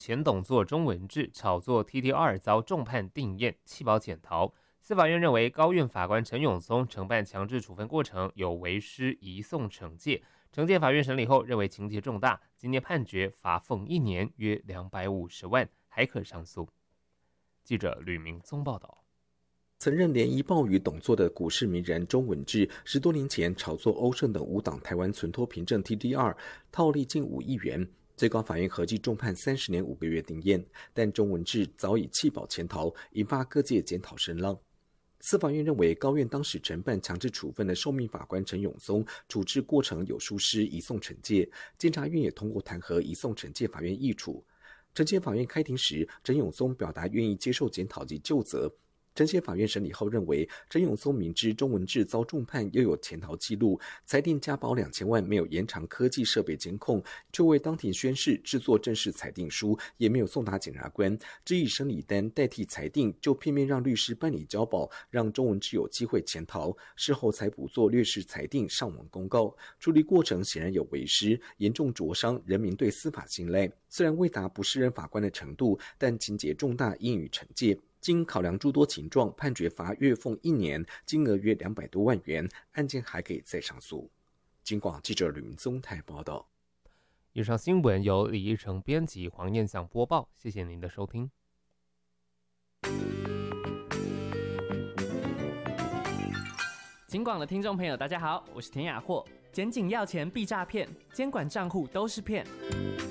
前董座钟文志炒作 TTR 遭重判定谳，弃保潜逃。司法院认为高院法官陈永松承办强制处分过程有违失移送惩戒，惩戒法院审理后认为情节重大，今年判决罚俸1年，约250万，还可上诉。记者吕明宗报道。 曾任联谊报与董座的股市名人钟文志，10多年前炒作欧盛等5档台湾存托凭证 TDR， 套利近5亿元，最高法院合计重判30年5个月定谳，但钟文志早已弃保潜逃，引发各界检讨声浪。司法院认为，高院当时承办强制处分的受命法官陈永松处置过程有疏失，移送惩戒。监察院也通过弹劾移送惩戒法院议处。惩戒法院开庭时，陈永松表达愿意接受检讨及究责。惩戒法院审理后认为，陈永松明知钟文志遭重判又有潜逃记录，裁定加保2000万，没有延长科技设备监控，却未当庭宣誓制作正式裁定书，也没有送达检察官，只以审理单代替裁定，就片面让律师办理交保，让钟文志有机会潜逃，事后才补做略式裁定上网公告，处理过程显然有违失，严重灼伤人民对司法信赖。虽然未达不适任法官的程度，但情节重大，应予惩戒。经考量诸多情状，判决罚月俸1年，金额约200多万元，案件还可以再上诉。警广记者吕明宗台报道。 以上新闻由李义成编辑，黄燕祥播报，谢谢您的收听。 警广的听众朋友，大家好，我是田雅霍。检警要钱必诈骗，监管账户都是骗。